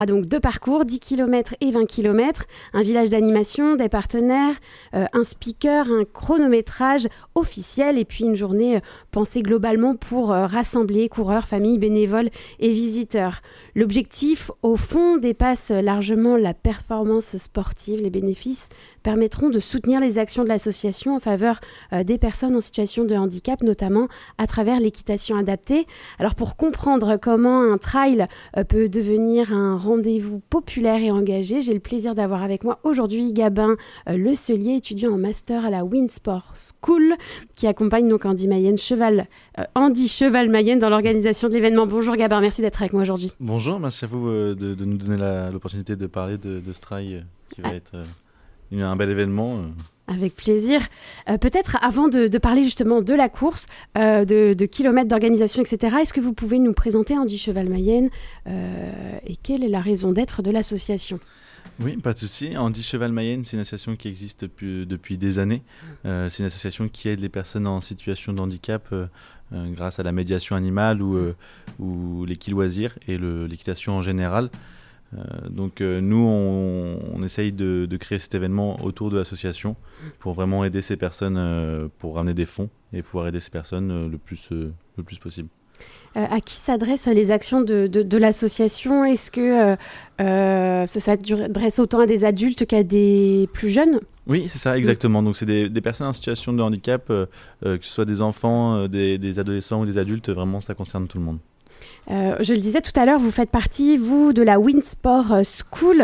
Donc 2 parcours, 10 km et 20 km, un village d'animation, des partenaires, un speaker, un chronométrage officiel et puis une journée pensée globalement pour rassembler coureurs, familles, bénévoles et visiteurs. L'objectif, au fond, dépasse largement la performance sportive. Les bénéfices permettront de soutenir les actions de l'association en faveur des personnes en situation de handicap, notamment à travers l'équitation adaptée. Alors pour comprendre comment un trail peut devenir un rendez-vous populaire et engagé, j'ai le plaisir d'avoir avec moi aujourd'hui Gabin Le Cellier, étudiant en master à la Winsport School, qui accompagne donc Andy Cheval-Mayenne dans l'organisation de l'événement. Bonjour Gabin, merci d'être avec moi aujourd'hui. Bonjour, merci à vous de nous donner l'opportunité de parler de ce trail qui va être un bel événement. Avec plaisir. Peut-être avant de parler justement de la course, de kilomètres d'organisation, etc., est-ce que vous pouvez nous présenter Andy Cheval-Mayenne et quelle est la raison d'être de l'association ? Oui, pas de souci. Andy Cheval-Mayenne, c'est une association qui existe depuis des années. C'est une association qui aide les personnes en situation de handicap grâce à la médiation animale ou l'équiloisir et l'équitation en général. Nous, on essaye de créer cet événement autour de l'association pour vraiment aider ces personnes, pour ramener des fonds et pouvoir aider ces personnes le plus possible. À qui s'adressent les actions de l'association ? Est-ce que ça s'adresse autant à des adultes qu'à des plus jeunes ? Oui, c'est ça, exactement. Donc, c'est des personnes en situation de handicap, que ce soit des enfants, des adolescents ou des adultes, vraiment, ça concerne tout le monde. Je le disais tout à l'heure, vous faites partie, vous, de la Winsport School.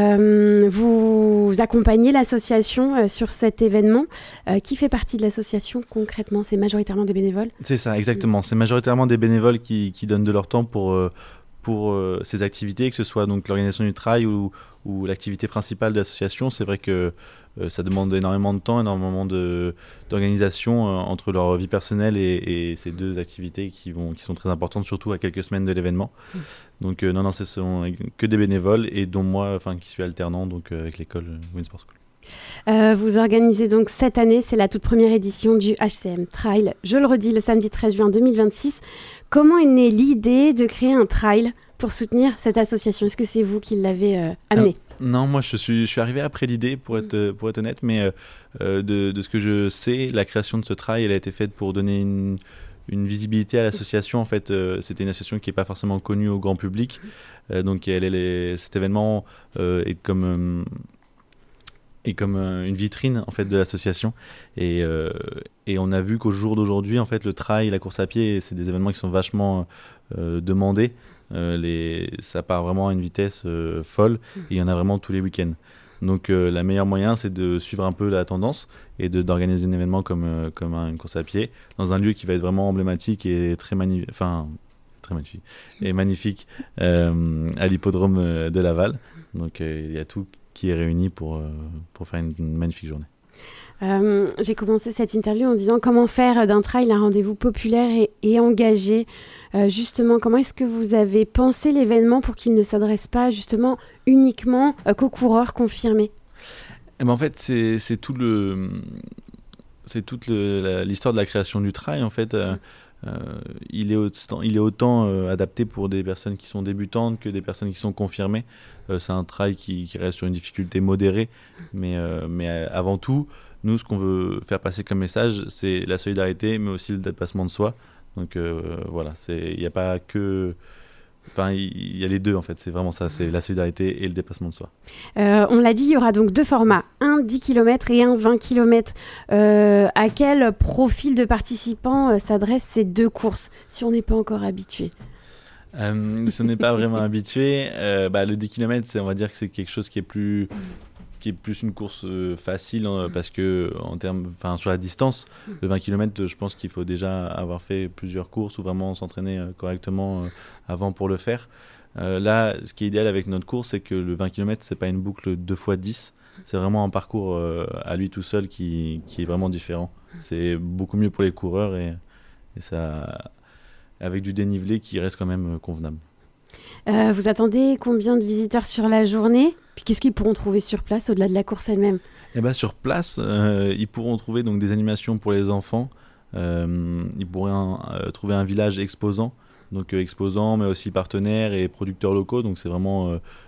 Vous accompagnez l'association sur cet événement. Qui fait partie de l'association concrètement ? C'est majoritairement des bénévoles ? C'est ça, exactement. C'est majoritairement des bénévoles qui donnent de leur temps pour ces activités, que ce soit donc l'organisation du trail ou l'activité principale de l'association. C'est vrai que ça demande énormément de temps, énormément d'organisation entre leur vie personnelle et ces deux activités qui sont très importantes, surtout à quelques semaines de l'événement. Donc non, ce sont que des bénévoles et dont moi, qui suis alternant donc, avec l'école Winsport School. Vous organisez donc cette année, c'est la toute première édition du HCM Trail. Je le redis, le samedi 13 juin 2026. Comment est née l'idée de créer un trail pour soutenir cette association ? Est-ce que c'est vous qui l'avez amené ? Non, moi je suis arrivé après l'idée pour être honnête, mais de ce que je sais, la création de ce trail, elle a été faite pour donner une visibilité à l'association. En fait, c'était une association qui n'est pas forcément connue au grand public, donc cet événement est comme une vitrine en fait de l'association et on a vu qu'au jour d'aujourd'hui en fait le trail, la course à pied, c'est des événements qui sont vachement demandés. Ça part vraiment à une vitesse folle et il y en a vraiment tous les week-ends. Donc le meilleur moyen c'est de suivre un peu la tendance et d'organiser un événement comme une course à pied dans un lieu qui va être vraiment emblématique et très magnifique à l'hippodrome de Laval. Donc il y a tout qui est réuni pour faire une magnifique journée. J'ai commencé cette interview en disant comment faire d'un trail un rendez-vous populaire et engagé. Justement, comment est-ce que vous avez pensé l'événement pour qu'il ne s'adresse pas justement uniquement qu'aux coureurs confirmés ? En fait, c'est toute l'histoire de la création du trail. En fait, il est autant adapté pour des personnes qui sont débutantes que des personnes qui sont confirmées. C'est un trail qui reste sur une difficulté modérée, mais avant tout, nous, ce qu'on veut faire passer comme message, c'est la solidarité, mais aussi le dépassement de soi. Donc voilà, il n'y a pas que... il y a les deux en fait, c'est vraiment ça, c'est la solidarité et le dépassement de soi. On l'a dit, il y aura donc 2 formats, un 10 km et un 20 km. À quel profil de participants s'adressent ces 2 courses, si on n'est pas encore habitué ? Si on n'est pas vraiment habitué, le 10 km, on va dire que c'est quelque chose qui est plus une course facile parce que sur la distance, le 20 km, je pense qu'il faut déjà avoir fait plusieurs courses ou vraiment s'entraîner correctement avant pour le faire. Là, ce qui est idéal avec notre course, c'est que le 20 km, c'est pas une boucle 2x10, c'est vraiment un parcours à lui tout seul qui est vraiment différent. C'est beaucoup mieux pour les coureurs et ça, avec du dénivelé qui reste quand même convenable. Vous attendez combien de visiteurs sur la journée ? Puis qu'est-ce qu'ils pourront trouver sur place au-delà de la course elle-même ? Sur place, ils pourront trouver donc des animations pour les enfants. Ils pourront trouver un village exposant Donc exposants, mais aussi partenaires et producteurs locaux. Donc c'est vraiment